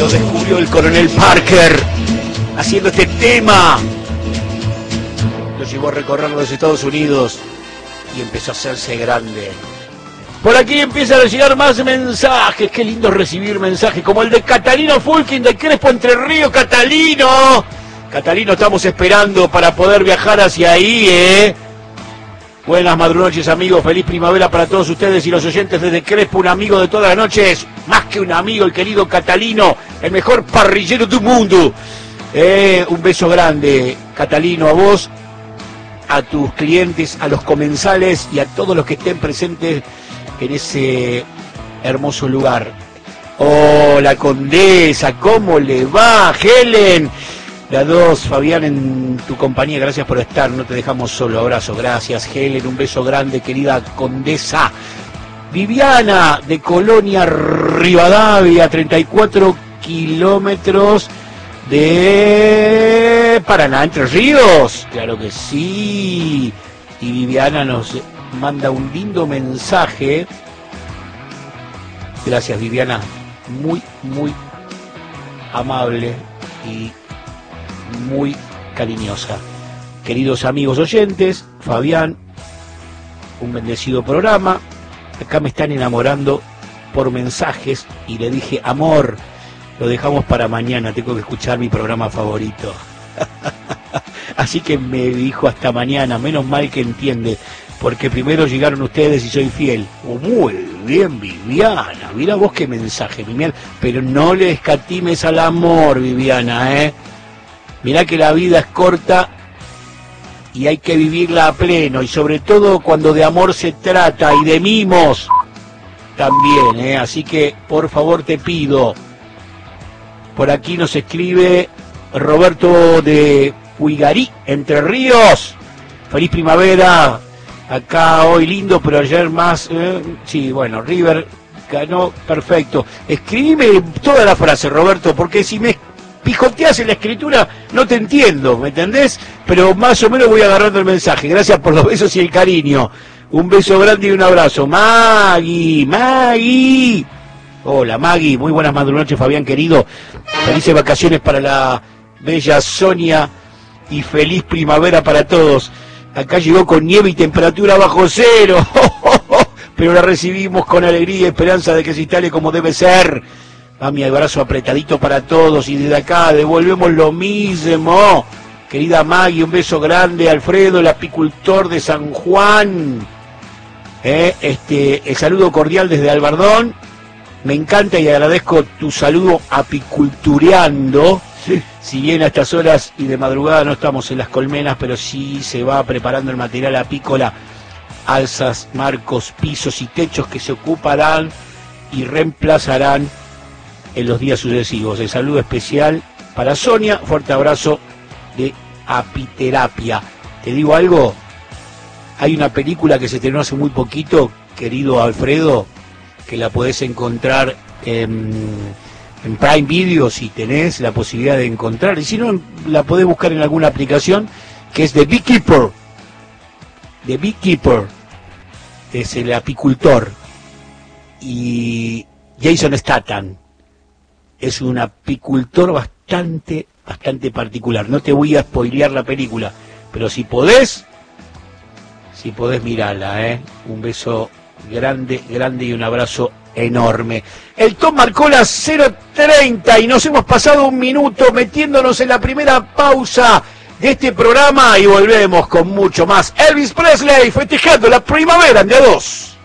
lo descubrió el coronel Parker haciendo este tema. Lo llevó a recorrer los Estados Unidos y empezó a hacerse grande. Por aquí empiezan a llegar más mensajes. Qué lindo recibir mensajes como el de Catalino Fulkin de Crespo Entre Ríos. Catalino, estamos esperando para poder viajar hacia ahí, Buenas madrugones, amigos. Feliz primavera para todos ustedes y los oyentes desde Crespo. Un amigo de todas las noches, más que un amigo, el querido Catalino, el mejor parrillero del mundo. Un beso grande, Catalino, a vos, a tus clientes, a los comensales y a todos los que estén presentes en ese hermoso lugar. Hola, Condesa, ¿cómo le va? Helen, la dos, Fabián, en tu compañía, gracias por estar, no te dejamos solo, abrazo, gracias, Helen, un beso grande, querida Condesa. Viviana, de Colonia Rivadavia, 34 kilómetros de Paraná, Entre Ríos, claro que sí. Y Viviana nos manda un lindo mensaje. Gracias, Viviana, muy amable y muy cariñosa. Queridos amigos oyentes, Fabián, un bendecido programa. Acá me están enamorando por mensajes y le dije, amor, lo dejamos para mañana, tengo que escuchar mi programa favorito. Así que me dijo hasta mañana, menos mal que entiende, porque primero llegaron ustedes y soy fiel. Muy bien, Viviana, mira vos qué mensaje, Viviana, pero no le escatimes al amor, Viviana, Mirá que la vida es corta y hay que vivirla a pleno, y sobre todo cuando de amor se trata y de mimos también, así que por favor te pido. Por aquí nos escribe Roberto de Huigarí, Entre Ríos. Feliz primavera. Acá hoy lindo, pero ayer más. Sí, bueno, River ganó, perfecto. Escribime toda la frase, Roberto, porque si me pijoteas en la escritura no te entiendo, ¿me entendés? Pero más o menos voy agarrando el mensaje. Gracias por los besos y el cariño. Un beso grande y un abrazo. Maggie. Hola, Maggie. Muy buenas madrugones, Fabián, querido. Felices vacaciones para la bella Sonia y feliz primavera para todos. Acá llegó con nieve y temperatura bajo cero, pero la recibimos con alegría y esperanza de que se instale como debe ser. Va mi abrazo apretadito para todos y desde acá devolvemos lo mismo. Querida Maggie, un beso grande. Alfredo, el apicultor de San Juan. El saludo cordial desde Albardón. Me encanta y agradezco tu saludo apicultureando. Sí. Si bien a estas horas y de madrugada no estamos en las colmenas, pero sí se va preparando el material apícola, alzas, marcos, pisos y techos que se ocuparán y reemplazarán en los días sucesivos. El saludo especial para Sonia, fuerte abrazo de Apiterapia. Te digo algo, hay una película que se estrenó hace muy poquito, querido Alfredo, que la podés encontrar en Prime Video si tenés la posibilidad de encontrar, y si no la podés buscar en alguna aplicación, que es The Beekeeper. The Beekeeper es el apicultor, y Jason Statham es un apicultor bastante particular. No te voy a spoilear la película, pero si podés mirarla, Un beso grande y un abrazo enorme. El Tom marcó las 0:30 y nos hemos pasado un minuto metiéndonos en la primera pausa de este programa y volvemos con mucho más. Elvis Presley festejando la primavera en de a dos.